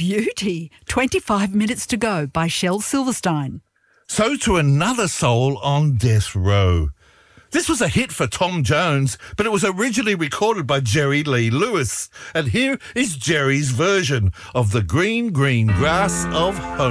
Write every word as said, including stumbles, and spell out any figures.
beauty. twenty-five minutes to Go by Shel Silverstein. So to another soul on death row. This was a hit for Tom Jones, but it was originally recorded by Jerry Lee Lewis. And here is Jerry's version of The Green, Green Grass of Home.